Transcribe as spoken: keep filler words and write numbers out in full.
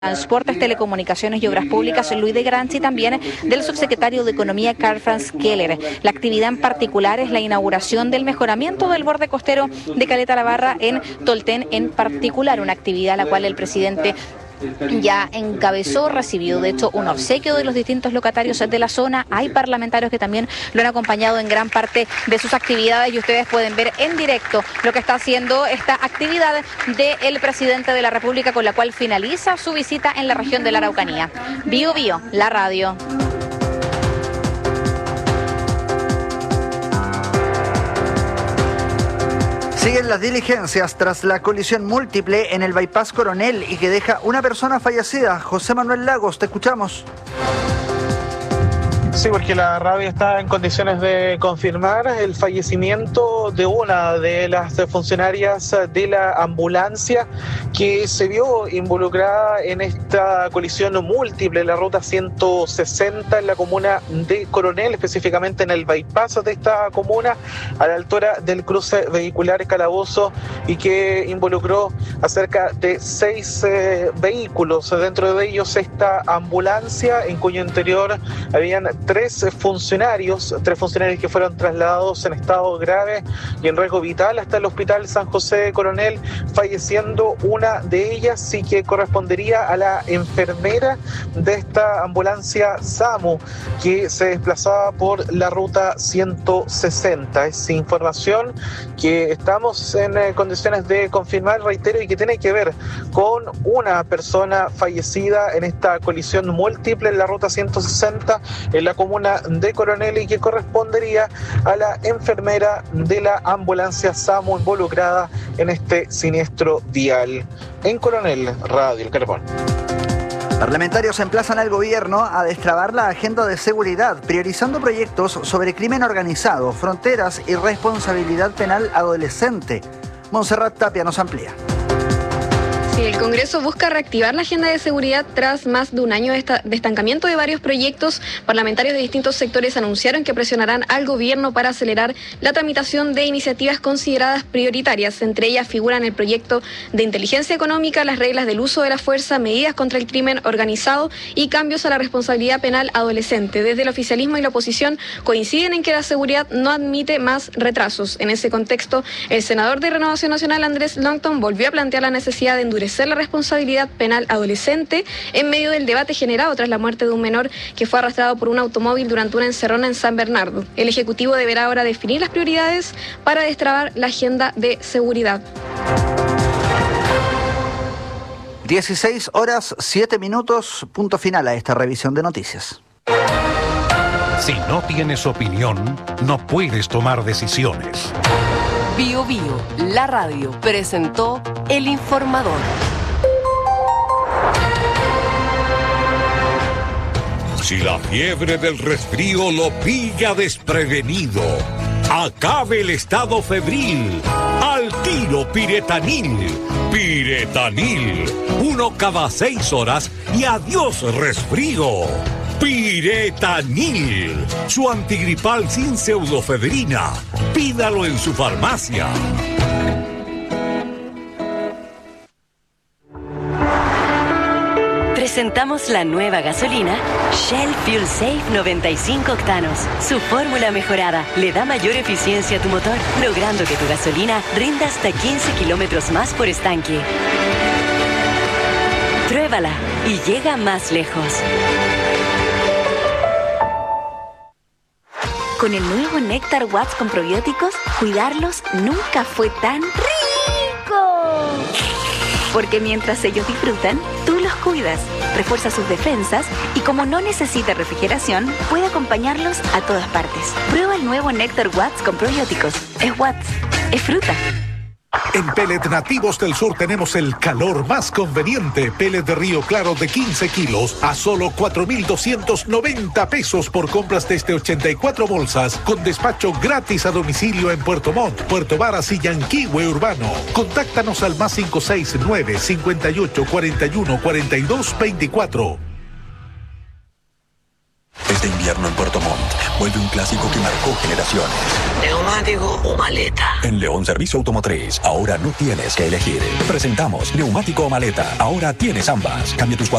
Transportes, Telecomunicaciones y Obras Públicas, Luis de Granchi, y también del subsecretario de Economía, Karl Franz Keller. La actividad en particular es la inauguración del mejoramiento del borde costero de Caleta La Barra en Tolten en particular, una actividad a la cual el presidente ya encabezó, recibió de hecho un obsequio de los distintos locatarios de la zona. Hay parlamentarios que también lo han acompañado en gran parte de sus actividades y ustedes pueden ver en directo lo que está haciendo esta actividad del presidente de la República, con la cual finaliza su visita en la región de la Araucanía. Bio Bio, la radio. Siguen las diligencias tras la colisión múltiple en el Bypass Coronel y que deja una persona fallecida. José Manuel Lagos, te escuchamos. Sí, porque la radio está en condiciones de confirmar el fallecimiento de una de las funcionarias de la ambulancia que se vio involucrada en esta colisión múltiple en la ruta ciento sesenta en la comuna de Coronel, específicamente en el bypass de esta comuna, a la altura del cruce vehicular Calabozo, y que involucró a cerca de seis eh, vehículos. Dentro de ellos esta ambulancia, en cuyo interior habían tres funcionarios, tres funcionarios que fueron trasladados en estado grave y en riesgo vital hasta el Hospital San José de Coronel, falleciendo una de ellas y que correspondería a la enfermera de esta ambulancia SAMU que se desplazaba por la ruta ciento sesenta. Es información que estamos en eh, condiciones de confirmar, reitero, y que tiene que ver con una persona fallecida en esta colisión múltiple en la ruta ciento sesenta en la comuna de Coronel y que correspondería a la enfermera de la ambulancia SAMU involucrada en este siniestro vial. En Coronel, Radio El Carbón. Parlamentarios emplazan al gobierno a destrabar la agenda de seguridad, priorizando proyectos sobre crimen organizado, fronteras y responsabilidad penal adolescente. Montserrat Tapia nos amplía. Sí, el Congreso busca reactivar la agenda de seguridad tras más de un año de, esta, de estancamiento de varios proyectos. Parlamentarios de distintos sectores anunciaron que presionarán al gobierno para acelerar la tramitación de iniciativas consideradas prioritarias. Entre ellas figuran el proyecto de inteligencia económica, las reglas del uso de la fuerza, medidas contra el crimen organizado y cambios a la responsabilidad penal adolescente. Desde el oficialismo y la oposición coinciden en que la seguridad no admite más retrasos. En ese contexto, el senador de Renovación Nacional, Andrés Longton, volvió a plantear la necesidad de endurecer la responsabilidad penal adolescente en medio del debate generado tras la muerte de un menor que fue arrastrado por un automóvil durante una encerrona en San Bernardo. El Ejecutivo deberá ahora definir las prioridades para destrabar la agenda de seguridad. dieciséis horas, siete minutos, punto final a esta revisión de noticias. Si no tienes opinión, no puedes tomar decisiones. Bio Bio, la radio, presentó El Informador. Si la fiebre del resfrío lo pilla desprevenido, acabe el estado febril. Al tiro Piretanil. Piretanil. Uno cada seis horas y adiós resfrío. Piretanil, su antigripal sin pseudofedrina. Pídalo en su farmacia. Presentamos la nueva gasolina Shell Fuel Safe noventa y cinco octanos. Su fórmula mejorada le da mayor eficiencia a tu motor, logrando que tu gasolina rinda hasta quince kilómetros más por estanque. Pruébala y llega más lejos. Con el nuevo Néctar Watts con probióticos, cuidarlos nunca fue tan rico. Porque mientras ellos disfrutan, tú los cuidas, refuerza sus defensas y como no necesita refrigeración, puede acompañarlos a todas partes. Prueba el nuevo Néctar Watts con probióticos. Es Watts, es fruta. En Pellet Nativos del Sur tenemos el calor más conveniente. Pellet de Río Claro de quince kilos a solo cuatro mil doscientos noventa pesos por compras desde ochenta y cuatro bolsas, con despacho gratis a domicilio en Puerto Montt, Puerto Varas y Yanquihue Urbano. Contáctanos al más cinco seis nueve, cincuenta y ocho, cuarenta y uno, cuarenta y dos, veinticuatro. Este invierno en Puerto Montt, vuelve un clásico que marcó generaciones. ¿Neumático o maleta? En León Servicio Automotriz, ahora no tienes que elegir. Presentamos neumático o maleta. Ahora tienes ambas. Cambia tus